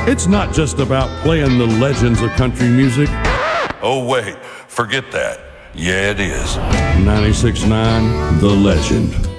It's not just about playing the legends of country music. Oh, wait, forget that. Yeah, it is. 96.9 The Legend.